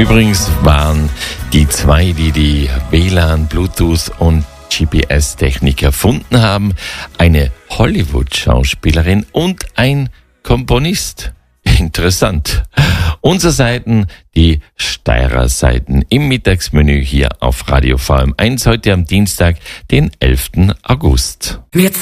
Übrigens waren die zwei, die WLAN, Bluetooth und GPS-Technik erfunden haben, eine Hollywood-Schauspielerin und ein Komponist. Interessant. Unsere Seiten, die Steirer Seiten im Mittagsmenü hier auf Radio VM1, heute am Dienstag, den 11. August.